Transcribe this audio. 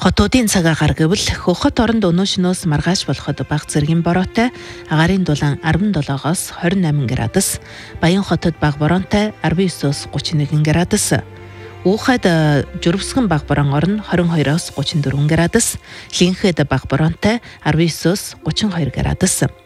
Хотуудын цаг агаар гэвэл хөхөт оронд өнөө шөнөөс маргааш болоход бага зэргийн бороотой, агаарын дулаан 17-оос 28 градус, Баян хотод бага боронтой 19-оос 31 градус, Уухад журвсгэн бага борон орн 22-оос 34 градус, Линхэд бага боронтой 19-оос 32 градус.